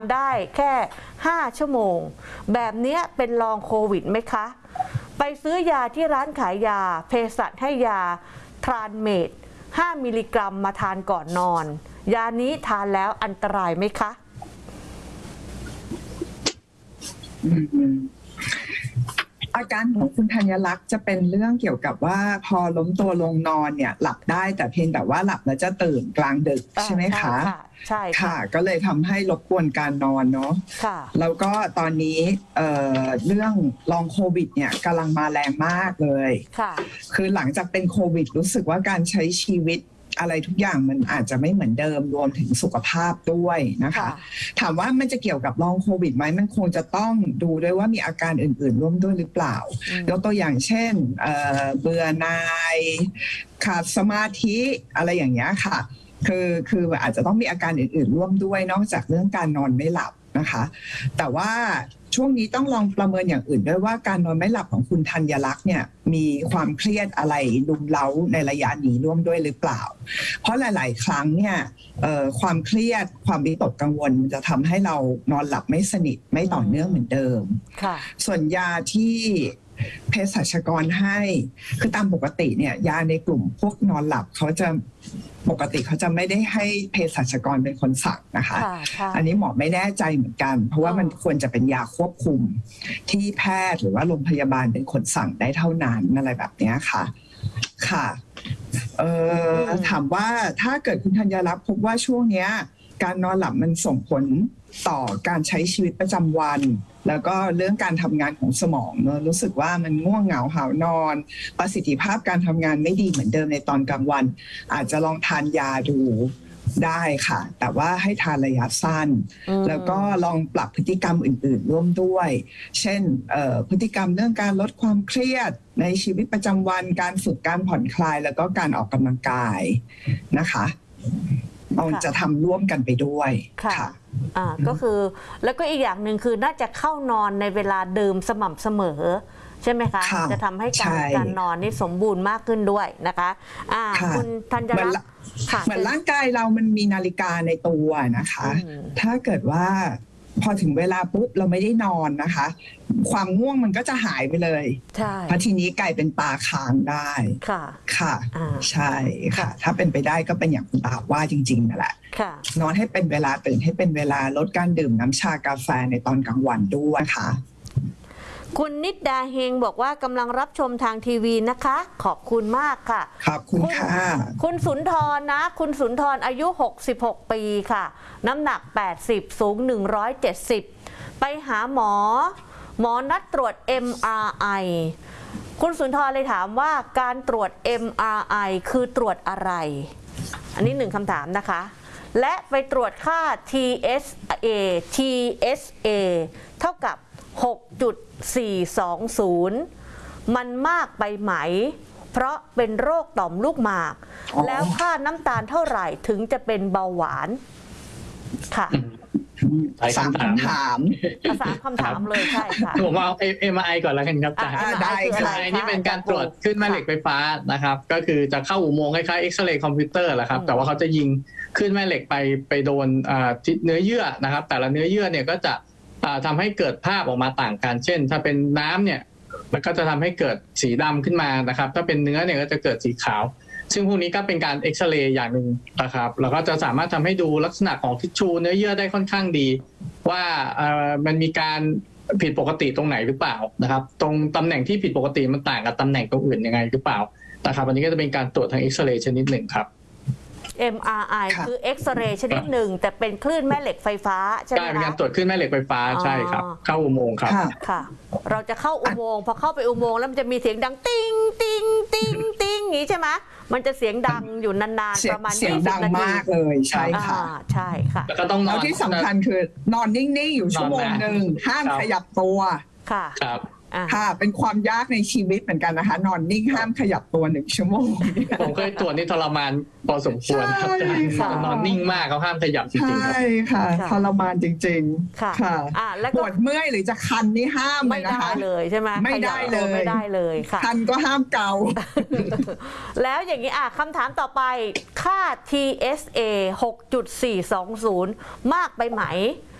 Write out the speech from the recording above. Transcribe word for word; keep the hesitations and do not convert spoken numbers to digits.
ได้แค่ห้าชั่วโมงแบบนี้เป็นลองโควิดไหมคะไปซื้อยาที่ร้านขายยาเภสัชให้ยาทรานเมดห้ามิลลิกรัมมาทานก่อนนอนยานี้ทานแล้วอันตรายไหมคะอาการของคุณธัญลักษณ์จะเป็นเรื่องเกี่ยวกับว่าพอล้มตัวลงนอนเนี่ยหลับได้แต่เพียงแต่ว่าหลับแล้วจะตื่นกลางดึกใช่ไหมคะใช่ค่ะก็เลยทำให้รบกวนการนอนเนาะแล้วก็ตอนนี้เอ่อเรื่องลองโควิดเนี่ยกำลังมาแรงมากเลยคือหลังจากเป็นโควิดรู้สึกว่าการใช้ชีวิตอะไรทุกอย่างมันอาจจะไม่เหมือนเดิมรวมถึงสุขภาพด้วยนะคะถามว่ามันจะเกี่ยวกับลองโควิดไหมมันคงจะต้องดูด้วยว่ามีอาการอื่นๆร่วมด้วยหรือเปล่ายกตัวอย่างเช่นเอ่อเบื่อหน่ายขาดสมาธิอะไรอย่างเงี้ยค่ะคือคืออาจจะต้องมีอาการอื่นๆร่วมด้วยนอกจากเรื่องการนอนไม่หลับนะคะแต่ว่าช่วงนี้ต้องลองประเมินอย่างอื่นด้วยว่าการนอนไม่หลับของคุณธัญลักษณ์เนี่ยมีความเครียดอะไรรุมเร้าในระยะนี้ร่วมด้วยหรือเปล่าเพราะหลายๆครั้งเนี่ยความเครียดความวิตกกังวลจะทำให้เรานอนหลับไม่สนิทไม่ต่อเนื่องเหมือนเดิมส่วนยาที่เภสัชกรให้คือตามปกติเนี่ยยาในกลุ่มพวกนอนหลับเขาจะปกติเขาจะไม่ได้ให้เภสัชกรเป็นคนสั่งนะคะอันนี้หมอไม่แน่ใจเหมือนกันเพราะว่ามันควรจะเป็นยาควบคุมที่แพทย์หรือว่าโรงพยาบาลเป็นคนสั่งได้เท่านั้นอะไรแบบนี้ค่ะค่ะเอ่อถามว่าถ้าเกิดคุณธัญลักษณ์พบว่าช่วงเนี้ยการนอนหลับมันส่งผลต่อการใช้ชีวิตประจำวันแล้วก็เรื่องการทำงานของสมองเนอะรู้สึกว่ามันง่วงเหงาหาวนอนประสิทธิภาพการทำงานไม่ดีเหมือนเดิมในตอนกลางวันอาจจะลองทานยาดูได้ค่ะแต่ว่าให้ทานระยะสั้นแล้วก็ลองปรับพฤติกรรมอื่นๆร่วมด้วยเช่นพฤติกรรมเรื่องการลดความเครียดในชีวิตประจำวันการฝึกการผ่อนคลายแล้วก็การออกกำลังกายนะคะเราจะทำร่วมกันไปด้วยค่ะอ่าก็คือแล้วก็อีกอย่างหนึ่งคือน่าจะเข้านอนในเวลาเดิมสม่ำเสมอใช่ไหมคะจะทำให้การการนอนนี่สมบูรณ์มากขึ้นด้วยนะคะอ่าคุณธัญลักษณ์เหมือนร่างกายเรามันมีนาฬิกาในตัวนะคะถ้าเกิดว่าพอถึงเวลาปุ๊บเราไม่ได้นอนนะคะความง่วงมันก็จะหายไปเลยใช่พอทีนี้กลายเป็นตาค้างได้ค่ะค่ะใช่ค่ะถ้าเป็นไปได้ก็เป็นอย่างคุณตาว่าจริงๆนั่นแหละนอนให้เป็นเวลาตื่นให้เป็นเวลาลดการดื่มน้ำชากาแฟในตอนกลางวันด้วยค่ะคุณนิดดาเฮงบอกว่ากำลังรับชมทางทีวีนะคะขอบคุณมากค่ะขอบคุณค่ะคุณสุนทรนะคุณสุนทรอายุหกสิบหกปีค่ะน้ำหนักแปดสิบสูงหนึ่งร้อยเจ็ดสิบไปหาหมอหมอนัดตรวจ เอ็ม อาร์ ไอ คุณสุนทรเลยถามว่าการตรวจ เอ็ม อาร์ ไอ คือตรวจอะไรอันนี้หนึ่งคำถามนะคะและไปตรวจค่า ที เอส เอ ที เอส เอ เท่ากับ หกจุดสี่สองศูนย์ มันมากไปไหมเพราะเป็นโรคต่อมลูกหมากแล้วค่าน้ำตาลเท่าไหร่ถึงจะเป็นเบาหวานค่ะสามคำถามสามคำถามเลยใช่ค่ะผมเอา เอ็ม อาร์ ไอ ก่อนแล้วกันครับได้ค่ะเอ็ม อาร์ ไอ นี่เป็นการตรวจคลื่นแม่เหล็กไฟฟ้านะครับก็คือจะเข้าอุโมงค์คล้ายๆเอ็กซเรย์คอมพิวเตอร์แหละครับแต่ว่าเขาจะยิงคลื่นแม่เหล็กไปไปโดนเนื้อเยื่อนะครับแต่ละเนื้อเยื่อเนี่ยก็จะทำให้เกิดภาพออกมาต่างกันเช่นถ้าเป็นน้ำเนี่ยมันก็จะทำให้เกิดสีดำขึ้นมานะครับถ้าเป็นเนื้อเนี่ยก็จะเกิดสีขาวซึ่งพวกนี้ก็เป็นการเอ็กซเรย์อย่างหนึ่งนะครับแล้วก็จะสามารถทำให้ดูลักษณะของทิชชูเนื้อเยื่อได้ค่อนข้างดีว่ามันมีการผิดปกติตรงไหนหรือเปล่านะครับตรงตำแหน่งที่ผิดปกติมันต่างกับตำแหน่งตรงอื่นยังไงหรือเปล่านะครับอันนี้ก็จะเป็นการตรวจทางเอ็กซเรย์ชนิดหนึ่งครับเอ็ม อาร์ ไอ คือเอ็กซเรย์ชนิดหนึ่งแต่เป็นคลื่นแม่เหล็กไฟฟ้าใช่ไหมคะเป็นการตรวจคลื่นแม่เหล็กไฟฟ้าใช่ครับเข้าอุโมงค์ครับค่ะเราจะเข้าอุโมงค์พอเข้าไปอุโมงค์แล้วมันจะมีเสียงดังติ้งติ้งติ้งติ้งอย่างนี้ใช่ไหมมันจะเสียงดังอยู่นานๆประมาณเสียงดังมากเลยใช่ค่ะใช่ค่ะแล้วก็ต้องแล้วที่สำคัญคือนอนนิ่งๆอยู่ชั่วโมงหนึ่งห้ามขยับตัวค่ะครับค่ะเป็นความยากในชีวิตเหมือนกันนะคะนอนนิ่งห้ามขยับตัวหนึ่งชั่วโมงผมเคยตรวจนี่ทรมานพอสมควรครับนอนนิ่งมากเขาห้ามขยับจริงๆใช่ค่ะทรมานจริงๆค่ะปวดเมื่อยหรือจะคันนี่ห้ามเลยนะคะไม่ได้เลยใช่ไหมไม่ได้เลยไม่ได้เลยค่ะคันก็ห้ามเกาแล้วอย่างนี้อ่ะคำถามต่อไปค่า ที เอส เอ หกจุดสี่สองศูนย์ มากไปไหม